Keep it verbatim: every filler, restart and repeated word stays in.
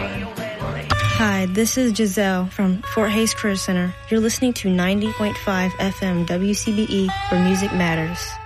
Hi, this is Giselle from Fort Hays Career Center. You're listening to ninety point five F M W C B E, where music matters.